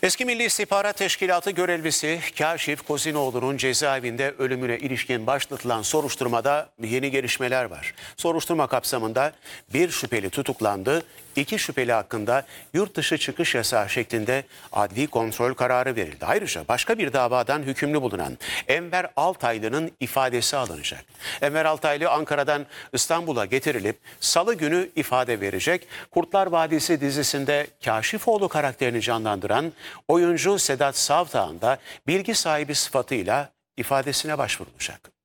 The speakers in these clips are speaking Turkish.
Eski Milli İstihbarat Teşkilatı görevlisi Kaşif Kozinoğlu'nun cezaevinde ölümüne ilişkin başlatılan soruşturmada yeni gelişmeler var. Soruşturma kapsamında bir şüpheli tutuklandı, 2 şüpheli hakkında yurt dışı çıkış yasağı şeklinde adli kontrol kararı verildi. Ayrıca başka bir davadan hükümlü bulunan Enver Altaylı'nın ifadesi alınacak. Enver Altaylı Ankara'dan İstanbul'a getirilip Salı günü ifade verecek. Kurtlar Vadisi dizisinde Kaşifoğlu karakterini canlandıran oyuncu Sedat Savdağ'ın da bilgi sahibi sıfatıyla ifadesine başvurulacak.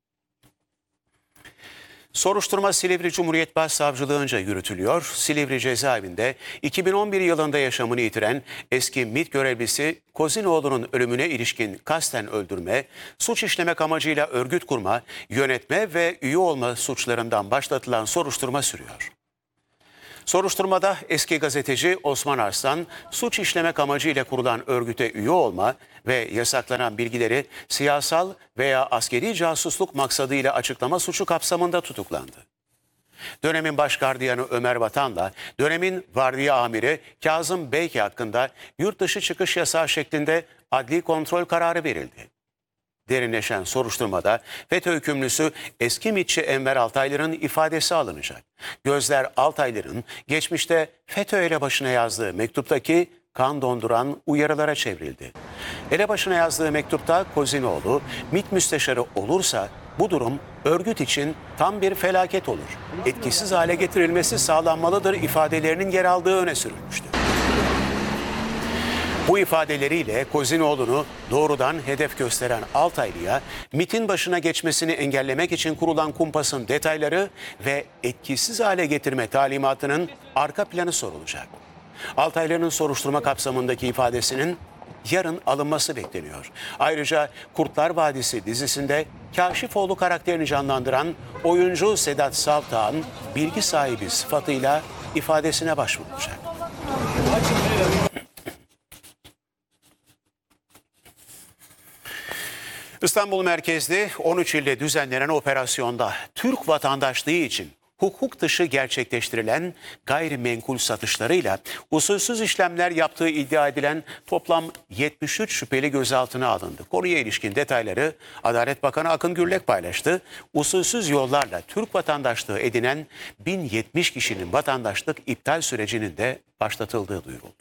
Soruşturma Silivri Cumhuriyet Başsavcılığınca yürütülüyor. Silivri cezaevinde 2011 yılında yaşamını yitiren eski MİT görevlisi Kozinoğlu'nun ölümüne ilişkin kasten öldürme, suç işlemek amacıyla örgüt kurma, yönetme ve üye olma suçlarından başlatılan soruşturma sürüyor. Soruşturmada eski gazeteci Osman Arslan, suç işlemek amacıyla kurulan örgüte üye olma ve yasaklanan bilgileri siyasal veya askeri casusluk maksadıyla açıklama suçu kapsamında tutuklandı. Dönemin baş gardiyanı Ömer Vatan'la dönemin vardiya amiri Kazım Beyki hakkında yurt dışı çıkış yasağı şeklinde adli kontrol kararı verildi. Derinleşen soruşturmada FETÖ hükümlüsü eski MİT'çi Enver Altaylı'nın ifadesi alınacak. Gözler Altaylı'nın geçmişte FETÖ elebaşına yazdığı mektuptaki kan donduran uyarılara çevrildi. Elebaşına yazdığı mektupta Kozinoğlu, MİT müsteşarı olursa bu durum örgüt için tam bir felaket olur. Etkisiz hale getirilmesi sağlanmalıdır ifadelerinin yer aldığı öne sürülmüştü. Bu ifadeleriyle Kozinoğlu'nu doğrudan hedef gösteren Altaylı'ya MİT'in başına geçmesini engellemek için kurulan kumpasın detayları ve etkisiz hale getirme talimatının arka planı sorulacak. Altaylı'nın soruşturma kapsamındaki ifadesinin yarın alınması bekleniyor. Ayrıca Kurtlar Vadisi dizisinde Kaşifoğlu karakterini canlandıran oyuncu Sedat Savdağ'ın bilgi sahibi sıfatıyla ifadesine başvurulacak. İstanbul merkezli 13 ilde düzenlenen operasyonda Türk vatandaşlığı için hukuk dışı gerçekleştirilen gayrimenkul satışlarıyla usulsüz işlemler yaptığı iddia edilen toplam 73 şüpheli gözaltına alındı. Konuya ilişkin detayları Adalet Bakanı Akın Gürlek paylaştı. Usulsüz yollarla Türk vatandaşlığı edinen 1070 kişinin vatandaşlık iptal sürecinin de başlatıldığı duyuruldu.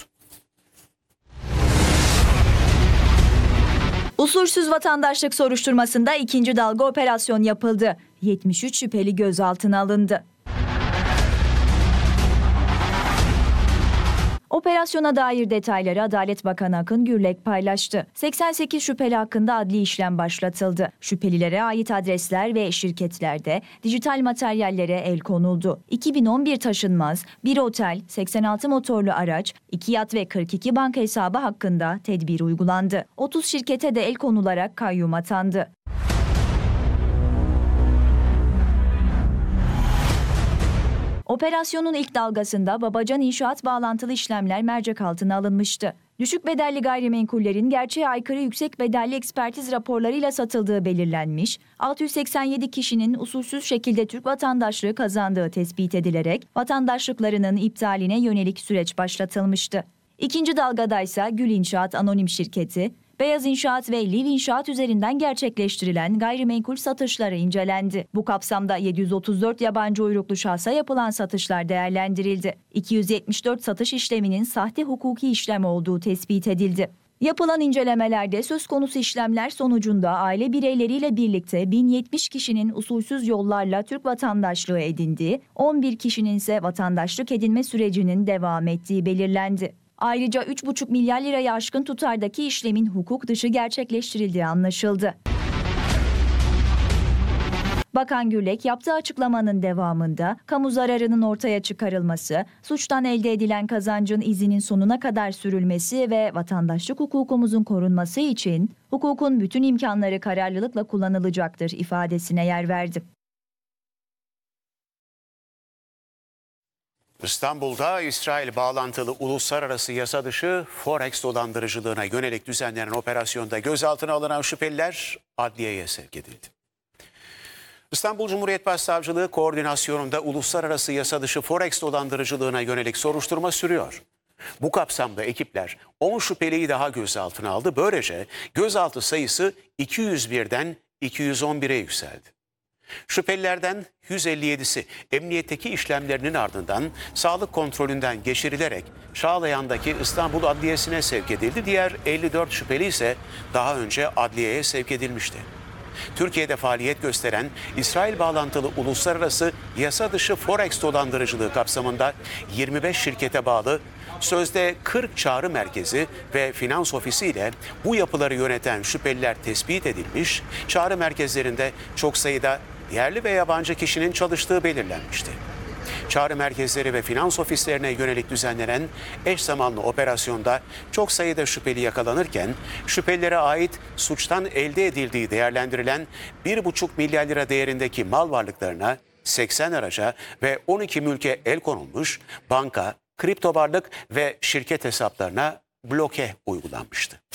Usulsüz vatandaşlık soruşturmasında ikinci dalga operasyon yapıldı. 73 şüpheli gözaltına alındı. Operasyona dair detayları Adalet Bakanı Akın Gürlek paylaştı. 88 şüpheli hakkında adli işlem başlatıldı. Şüphelilere ait adresler ve şirketlerde dijital materyallere el konuldu. 2011 taşınmaz, 1 otel, 86 motorlu araç, 2 yat ve 42 banka hesabı hakkında tedbir uygulandı. 30 şirkete de el konularak kayyum atandı. Operasyonun ilk dalgasında Babacan İnşaat bağlantılı işlemler mercek altına alınmıştı. Düşük bedelli gayrimenkullerin gerçeğe aykırı yüksek bedelli ekspertiz raporlarıyla satıldığı belirlenmiş, 687 kişinin usulsüz şekilde Türk vatandaşlığı kazandığı tespit edilerek vatandaşlıklarının iptaline yönelik süreç başlatılmıştı. İkinci dalgadaysa Gül İnşaat Anonim Şirketi, Beyaz İnşaat ve Liv İnşaat üzerinden gerçekleştirilen gayrimenkul satışları incelendi. Bu kapsamda 734 yabancı uyruklu şahsa yapılan satışlar değerlendirildi. 274 satış işleminin sahte hukuki işlem olduğu tespit edildi. Yapılan incelemelerde söz konusu işlemler sonucunda aile bireyleriyle birlikte 1070 kişinin usulsüz yollarla Türk vatandaşlığı edindiği, 11 kişinin ise vatandaşlık edinme sürecinin devam ettiği belirlendi. Ayrıca 3,5 milyar liraya aşkın tutardaki işlemin hukuk dışı gerçekleştirildiği anlaşıldı. Bakan Gürlek yaptığı açıklamanın devamında kamu zararının ortaya çıkarılması, suçtan elde edilen kazancın izinin sonuna kadar sürülmesi ve vatandaşlık hukukumuzun korunması için hukukun bütün imkanları kararlılıkla kullanılacaktır ifadesine yer verdi. İstanbul'da İsrail bağlantılı uluslararası yasa dışı Forex dolandırıcılığına yönelik düzenlenen operasyonda gözaltına alınan şüpheliler adliyeye sevk edildi. İstanbul Cumhuriyet Başsavcılığı koordinasyonunda uluslararası yasa dışı Forex dolandırıcılığına yönelik soruşturma sürüyor. Bu kapsamda ekipler 10 şüpheliyi daha gözaltına aldı. Böylece gözaltı sayısı 201'den 211'e yükseldi. Şüphelilerden 157'si emniyetteki işlemlerinin ardından sağlık kontrolünden geçirilerek Çağlayan'daki İstanbul Adliyesi'ne sevk edildi. Diğer 54 şüpheli ise daha önce adliyeye sevk edilmişti. Türkiye'de faaliyet gösteren İsrail bağlantılı uluslararası yasa dışı Forex dolandırıcılığı kapsamında 25 şirkete bağlı sözde 40 çağrı merkezi ve finans ofisi ile bu yapıları yöneten şüpheliler tespit edilmiş, çağrı merkezlerinde çok sayıda yerli ve yabancı kişinin çalıştığı belirlenmişti. Çağrı merkezleri ve finans ofislerine yönelik düzenlenen eş zamanlı operasyonda çok sayıda şüpheli yakalanırken şüphelilere ait suçtan elde edildiği değerlendirilen 1,5 milyar lira değerindeki mal varlıklarına 80 araca ve 12 mülke el konulmuş, banka, kripto varlık ve şirket hesaplarına bloke uygulanmıştı.